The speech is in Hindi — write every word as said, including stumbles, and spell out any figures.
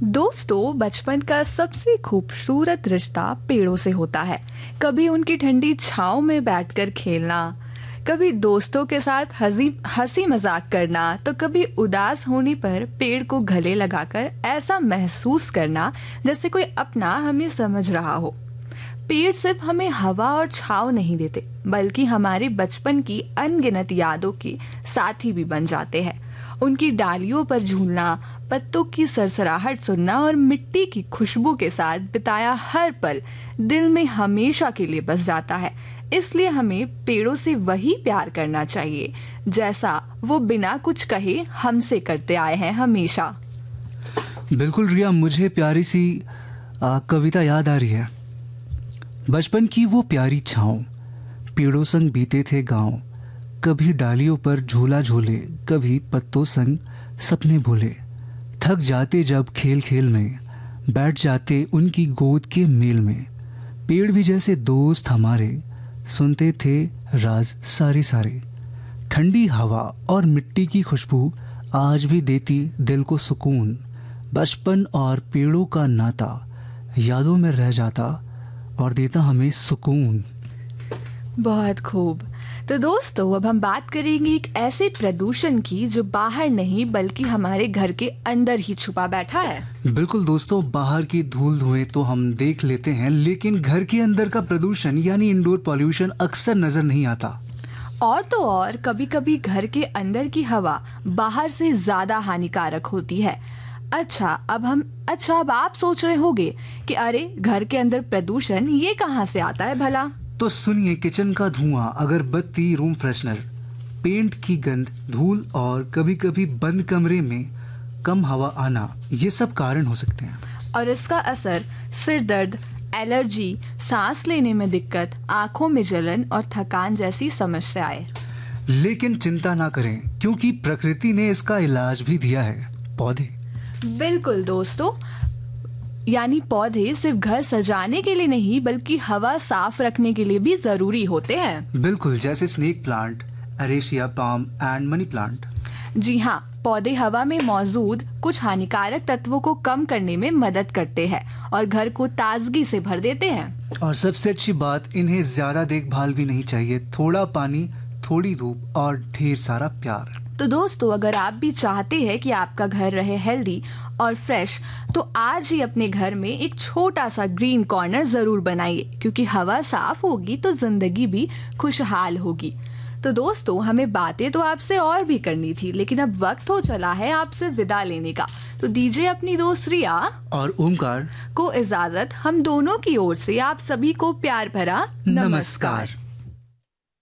दोस्तों, बचपन का सबसे खूबसूरत रिश्ता पेड़ों से होता है। कभी उनकी ठंडी छांव में बैठकर खेलना, कभी दोस्तों के साथ हंसी हंसी मजाक करना, तो कभी उदास होने पर पेड़ को गले लगाकर ऐसा महसूस करना जैसे कोई अपना हमें समझ रहा हो। पेड़ सिर्फ हमें हवा और छांव नहीं देते, बल्कि हमारे बचपन की अनगिनत यादों के साथी भी बन जाते हैं। उनकी डालियों पर झूलना, पत्तों की सरसराहट सुनना और मिट्टी की खुशबू के साथ बिताया हर पल दिल में हमेशा के लिए बस जाता है। इसलिए हमें पेड़ों से वही प्यार करना चाहिए जैसा वो बिना कुछ कहे हमसे करते आए हैं हमेशा। बिल्कुल रिया, मुझे प्यारी सी आ, कविता याद आ रही है। बचपन की वो प्यारी छाँव, पेड़ों संग बीते थे गांव, कभी डालियों पर झूला झूले, कभी पत्तों संग सपने भूले। थक जाते जब खेल खेल में, बैठ जाते उनकी गोद के मेल में। पेड़ भी जैसे दोस्त हमारे, सुनते थे राज सारे सारे। ठंडी हवा और मिट्टी की खुशबू आज भी देती दिल को सुकून। बचपन और पेड़ों का नाता यादों में रह जाता और देता हमें सुकून। बहुत खूब। तो दोस्तों, अब हम बात करेंगे एक ऐसे प्रदूषण की जो बाहर नहीं बल्कि हमारे घर के अंदर ही छुपा बैठा है। बिल्कुल दोस्तों, बाहर की धूल धुएं तो हम देख लेते हैं, लेकिन घर के अंदर का प्रदूषण यानी इंडोर पॉल्यूशन अक्सर नजर नहीं आता। और तो और कभी कभी घर के अंदर की हवा बाहर से ज्यादा हानिकारक होती है। अच्छा अब हम अच्छा अब आप सोच रहे होंगे कि अरे घर के अंदर प्रदूषण ये कहाँ से आता है भला। तो सुनिए, किचन का धुआं, अगरबत्ती, रूम फ्रेशनर, पेंट की गंध, धूल और कभी कभी बंद कमरे में कम हवा आना, ये सब कारण हो सकते हैं। और इसका असर सिर दर्द, एलर्जी, सांस लेने में दिक्कत, आंखों में जलन और थकान जैसी समस्याएं। लेकिन चिंता ना करें, क्योंकि प्रकृति ने इसका इलाज भी दिया है, पौधे। बिल्कुल दोस्तों, यानी पौधे सिर्फ घर सजाने के लिए नहीं बल्कि हवा साफ रखने के लिए भी जरूरी होते हैं। बिल्कुल, जैसे snake plant, AirAsia palm and money plant. जी हाँ, पौधे हवा में मौजूद कुछ हानिकारक तत्वों को कम करने में मदद करते हैं और घर को ताजगी से भर देते हैं। और सबसे अच्छी बात, इन्हें ज्यादा देखभाल भी नहीं चाहिए, थोड़ा पानी, थोड़ी धूप और ढेर सारा प्यार। तो दोस्तों, अगर आप भी चाहते हैं कि आपका घर रहे हेल्दी और फ्रेश, तो आज ही अपने घर में एक छोटा सा ग्रीन कॉर्नर जरूर बनाइए, क्योंकि हवा साफ होगी तो जिंदगी भी खुशहाल होगी। तो दोस्तों, हमें बातें तो आपसे और भी करनी थी, लेकिन अब वक्त हो चला है आपसे विदा लेने का। तो दीजिए अपनी दोस्त रिया और ओमकार को इजाजत। हम दोनों की ओर से आप सभी को प्यार भरा नमस्कार।